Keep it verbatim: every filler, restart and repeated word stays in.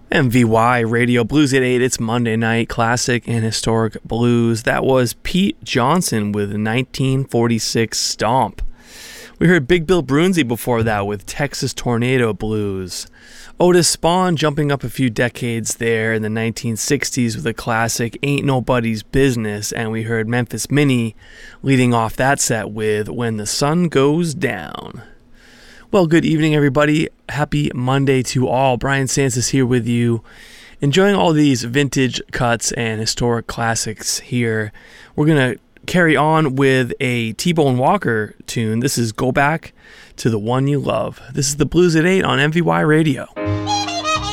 M V Y Radio Blues at eight. It's Monday night, classic and historic blues. That was Pete Johnson with nineteen forty-six Stomp. We heard Big Bill Broonzy before that with Texas Tornado Blues. Otis Spawn jumping up a few decades there in the nineteen sixties with a classic Ain't Nobody's Business, and we heard Memphis Minnie leading off that set with When the Sun Goes Down. Well, good evening, everybody. Happy Monday to all. Brian Sansis here with you, enjoying all these vintage cuts and historic classics here. We're going to carry on with a T-Bone Walker tune. This is Go Back to the One You Love. This is the Blues at eight on M V Y Radio.